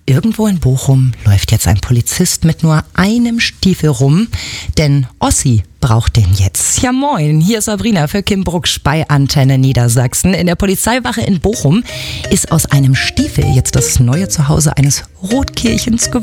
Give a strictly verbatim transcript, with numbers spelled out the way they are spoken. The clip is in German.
Irgendwo in Bochum läuft jetzt ein Polizist mit nur einem Stiefel rum, denn Ossi braucht den jetzt. Ja moin, hier ist Sabrina für Kim Brucksch bei Antenne Niedersachsen. In der Polizeiwache in Bochum ist aus einem Stiefel jetzt das neue Zuhause eines Rotkehlchens geworden.